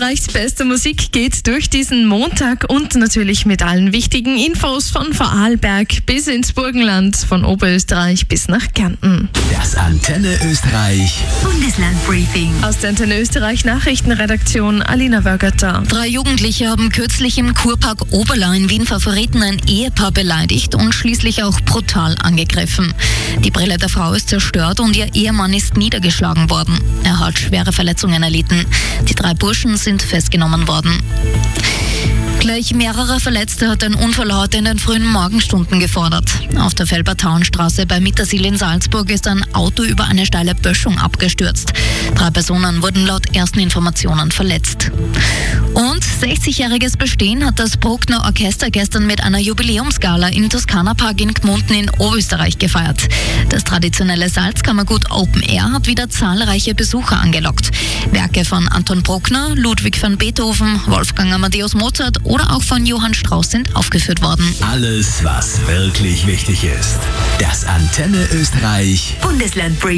Österreichs beste Musik geht durch diesen Montag und natürlich mit allen wichtigen Infos von Vorarlberg bis ins Burgenland, von Oberösterreich bis nach Kärnten. Das Antenne Österreich Bundeslandbriefing. Aus der Antenne Österreich Nachrichtenredaktion Alina Wörgötter. 3 Jugendliche haben kürzlich im Kurpark Oberla in Wien Favoriten ein Ehepaar beleidigt und schließlich auch brutal angegriffen. Die Brille der Frau ist zerstört und ihr Ehemann ist niedergeschlagen worden. Er hat schwere Verletzungen erlitten. Die 3 Burschen sind festgenommen worden. Gleich mehrere Verletzte hat ein Unfall heute in den frühen Morgenstunden gefordert. Auf der Felbertauenstraße bei Mittersill in Salzburg ist ein Auto über eine steile Böschung abgestürzt. 3 Personen wurden laut ersten Informationen verletzt. Und 60-jähriges Bestehen hat das Bruckner Orchester gestern mit einer Jubiläumsgala im Toskana-Park in Gmunden in Oberösterreich gefeiert. Das traditionelle Salzkammergut Open Air hat wieder zahlreiche Besucher angelockt. Werke von Anton Bruckner, Ludwig van Beethoven, Wolfgang Amadeus Mozart oder auch von Johann Strauss sind aufgeführt worden. Alles, was wirklich wichtig ist. Das Antenne Österreich Bundeslandbriefing.